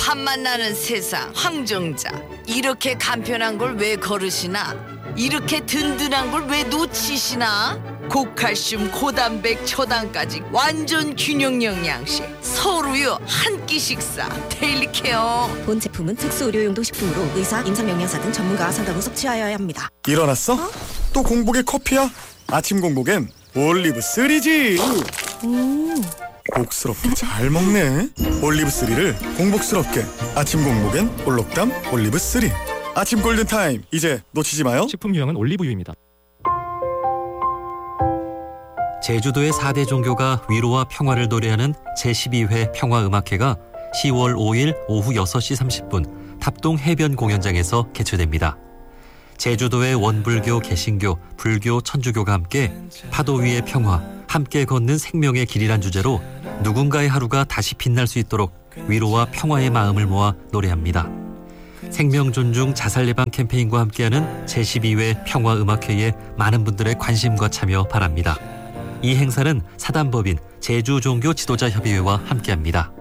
밥만 나는 세상 황정자, 이렇게 간편한 걸 왜 거르시나? 이렇게 든든한 걸 왜 놓치시나? 고칼슘 고단백 초당까지 완전 균형 영양식 서울우유 한 끼 식사 데일리케어. 본 제품은 특수 의료용도 식품으로 의사, 임상영양사 등 전문가와 상담 후 섭취하여야 합니다. 일어났어? 또 공복에 커피야? 아침 공복엔 올리브3지. 복스럽게 잘 먹네. 올리브3를 공복스럽게. 아침 공복엔 올록담 올리브3. 아침 골든타임 이제 놓치지 마요. 식품 유형은 올리브유입니다. 제주도의 4대 종교가 위로와 평화를 노래하는 제12회 평화음악회가 10월 5일 오후 6시 30분 탑동 해변 공연장에서 개최됩니다. 제주도의 원불교, 개신교, 불교, 천주교가 함께 파도 위의 평화, 함께 걷는 생명의 길이란 주제로 누군가의 하루가 다시 빛날 수 있도록 위로와 평화의 마음을 모아 노래합니다. 생명 존중 자살 예방 캠페인과 함께하는 제12회 평화음악회에 많은 분들의 관심과 참여 바랍니다. 이 행사는 사단법인 제주종교 지도자협의회와 함께합니다.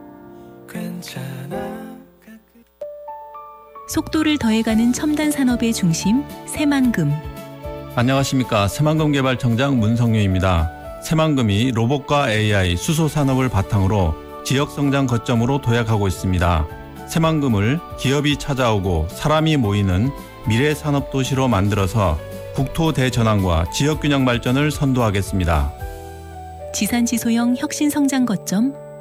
속도를 더해가는 첨단 산업의 중심 새만금. 안녕하십니까. 새만금개발청장 문성유입니다. 새만금이 로봇과 AI, 수소 산업을 바탕으로 지역성장 거점으로 도약하고 있습니다. 새만금을 기업이 찾아오고 사람이 모이는 미래산업도시로 만들어서 국토 대전환과 지역균형 발전을 선도하겠습니다. 지산지소형 혁신성장 거점